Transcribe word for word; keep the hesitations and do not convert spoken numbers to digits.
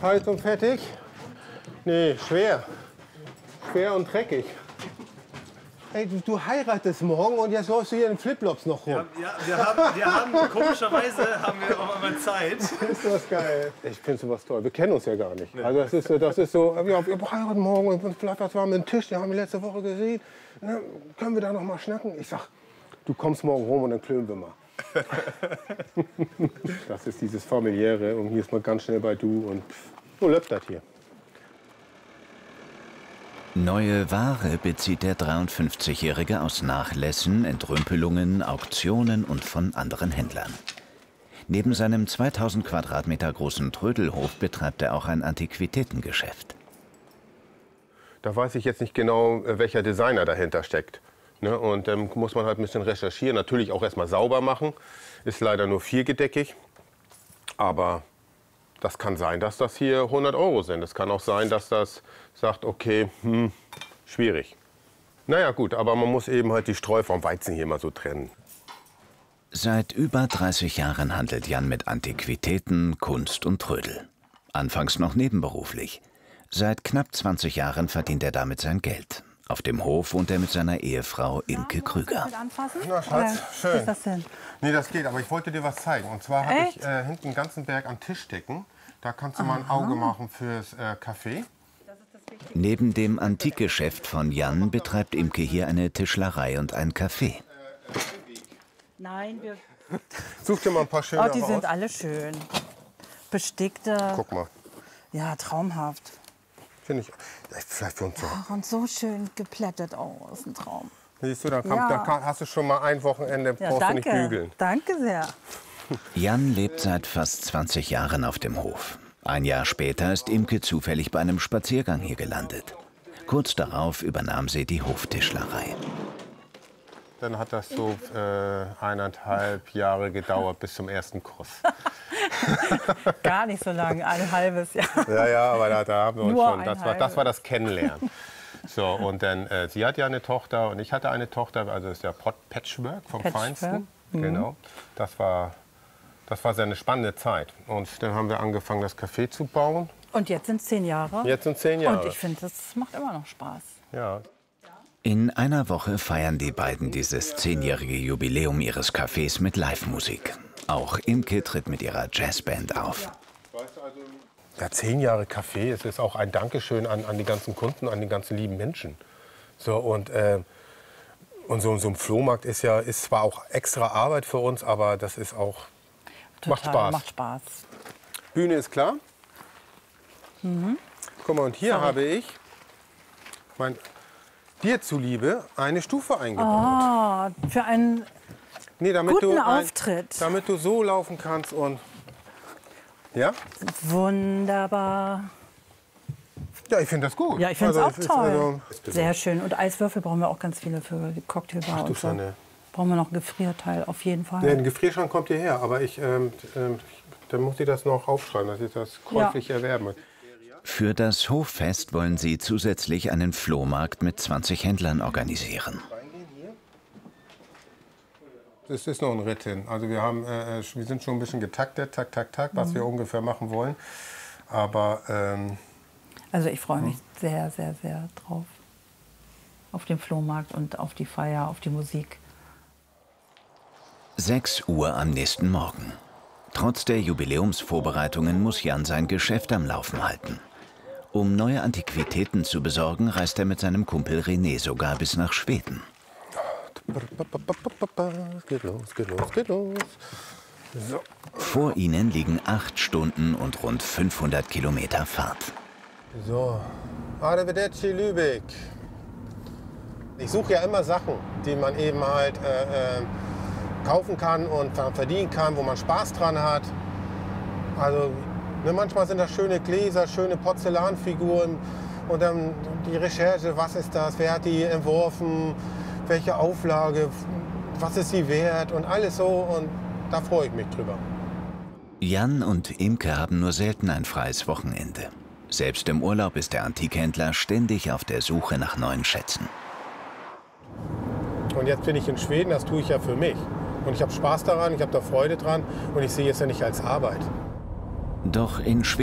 Heiß und fertig? Nee, schwer. Schwer und dreckig. Ey, du, du heiratest morgen und jetzt läufst du hier in Flipflops noch rum. Ja, ja wir, haben, wir haben, komischerweise haben wir auch mal Zeit. Ist das geil. Ich finde sowas toll. Wir kennen uns ja gar nicht. Nee. Also das ist, das ist so, ja, wir heiraten morgen und vielleicht was war mit dem Tisch, den haben wir letzte Woche gesehen. Na, können wir da noch mal schnacken? Ich sag, du kommst morgen rum und dann klönen wir mal. Das ist dieses Familiäre und hier ist man ganz schnell bei du und so läuft das hier. Neue Ware bezieht der dreiundfünfzigjährige aus Nachlässen, Entrümpelungen, Auktionen und von anderen Händlern. Neben seinem zweitausend Quadratmeter großen Trödelhof betreibt er auch ein Antiquitätengeschäft. Da weiß ich jetzt nicht genau, welcher Designer dahinter steckt. Ne? Und dann ähm, muss man halt ein bisschen recherchieren, natürlich auch erstmal sauber machen. Ist leider nur viergedeckig, aber das kann sein, dass das hier hundert Euro sind. Es kann auch sein, dass das sagt, okay, hm, schwierig. Naja gut, aber man muss eben halt die Streu vom Weizen hier mal so trennen. Seit über dreißig Jahren handelt Jan mit Antiquitäten, Kunst und Trödel. Anfangs noch nebenberuflich. Seit knapp zwanzig Jahren verdient er damit sein Geld. Auf dem Hof wohnt er mit seiner Ehefrau Imke Krüger. Na Schatz, schön. Was ist das denn? Nee, das geht, aber ich wollte dir was zeigen. Und zwar habe ich äh, hinten einen ganzen Berg an Tischdecken. Da kannst du mal ein Auge machen fürs äh, Café. Neben dem Antikgeschäft von Jan betreibt Imke hier eine Tischlerei und ein Café. Nein, wir... Such dir mal ein paar schöne Oh, die aus. sind alle schön. Bestickte. Guck mal. Ja, traumhaft. Finde ich. Vielleicht für uns so. Ach, und so schön geplättet. Oh, ist ein Traum. Siehst du, da, kommt, Ja. da kann, hast du schon mal ein Wochenende, Ja, brauchst danke. du nicht bügeln. Danke sehr. Jan lebt seit fast zwanzig Jahren auf dem Hof. Ein Jahr später ist Imke zufällig bei einem Spaziergang hier gelandet. Kurz darauf übernahm sie die Hoftischlerei. Dann hat das so äh, eineinhalb Jahre gedauert bis zum ersten Kuss. Gar nicht so lange, ein halbes Jahr. Ja, ja, aber da, da haben wir uns Nur schon, das ein war, das war das Kennenlernen. So, und dann, äh, sie hat ja eine Tochter und ich hatte eine Tochter, also das ist ja Patchwork vom Patchwork. Feinsten. Mhm. Genau, das war, das war sehr eine spannende Zeit. Und dann haben wir angefangen, das Café zu bauen. Und jetzt sind es zehn Jahre. Jetzt sind zehn Jahre. Und ich finde, das macht immer noch Spaß. Ja. In einer Woche feiern die beiden dieses zehnjährige Jubiläum ihres Cafés mit Live-Musik. Auch Imke tritt mit ihrer Jazzband auf. Ja, zehn Jahre Café, es ist auch ein Dankeschön an, an die ganzen Kunden, an die ganzen lieben Menschen. So, und äh, und so, so ein Flohmarkt ist ja ist zwar auch extra Arbeit für uns, aber das ist auch, Total, macht Spaß. Macht Spaß. Bühne ist klar. Mhm. Guck mal, und hier Sorry. habe ich mein, dir zuliebe eine Stufe eingebaut. Oh, für einen Nee, damit guten du ein, Auftritt. damit du so laufen kannst und ja? Wunderbar. Ja, ich finde das gut. Ja, ich finde es Also, auch ist toll. also- Sehr schön. Und Eiswürfel brauchen wir auch ganz viele für die Cocktailbar Ach du und so. Schande. Brauchen wir noch ein Gefrierteil, auf jeden Fall. Ja, ein Gefrierschrank kommt hierher, aber ich, ähm, ähm, dann muss ich das noch aufschreiben, dass ich das käuflich Ja. erwerben. Für das Hoffest wollen sie zusätzlich einen Flohmarkt mit zwanzig Händlern organisieren. Es ist noch ein Ritt hin. Also wir, haben, äh, wir sind schon ein bisschen getaktet, tak, tak, tak, was Mhm. wir ungefähr machen wollen. Aber ähm, Also ich freue mich sehr, sehr, sehr drauf. Auf den Flohmarkt und auf die Feier, auf die Musik. sechs Uhr am nächsten Morgen. Trotz der Jubiläumsvorbereitungen muss Jan sein Geschäft am Laufen halten. Um neue Antiquitäten zu besorgen, reist er mit seinem Kumpel René sogar bis nach Schweden. geht los, geht los, geht los. So. Vor ihnen liegen acht Stunden und rund fünfhundert Kilometer Fahrt. So, Arrivederci Lübeck. Ich suche ja immer Sachen, die man eben halt äh, äh, kaufen kann und verdienen kann, wo man Spaß dran hat. Also ne, manchmal sind das schöne Gläser, schöne Porzellanfiguren und dann die Recherche, was ist das, wer hat die entworfen, welche Auflage, was ist sie wert und alles so und da freue ich mich drüber. Jan und Imke haben nur selten ein freies Wochenende. Selbst im Urlaub ist der Antikhändler ständig auf der Suche nach neuen Schätzen. Und jetzt bin ich in Schweden, das tue ich ja für mich. Und ich habe Spaß daran, ich habe da Freude dran und ich sehe es ja nicht als Arbeit. Doch in Schweden